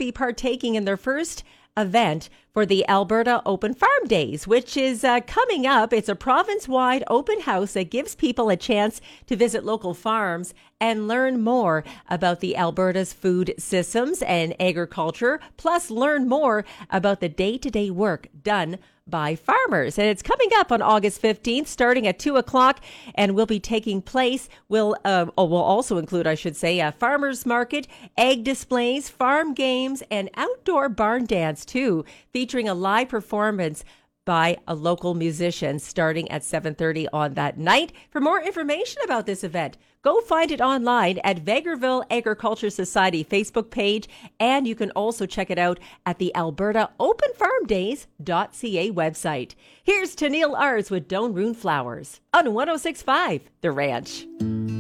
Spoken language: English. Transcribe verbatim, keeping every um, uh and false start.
be partaking in their first event for the Alberta Open Farm Days, which is uh, coming up. It's a province-wide open house that gives people a chance to visit local farms and learn more about the Alberta's food systems and agriculture, plus learn more about the day-to-day work done by farmers. And it's coming up on August fifteenth, starting at two o'clock, and will be taking place. Will uh, oh, will also include, I should say, a farmers market, egg displays, farm games, and outdoor barn dance, too, featuring a live performance by a local musician starting at seven thirty on that night. For more information about this event, go find it online at Vegreville Agriculture Society Facebook page, and you can also check it out at the Alberta Open Farm Days dot c a website. Here's Tennille Ars with Don't Ruin Flowers on one oh six point five The Ranch.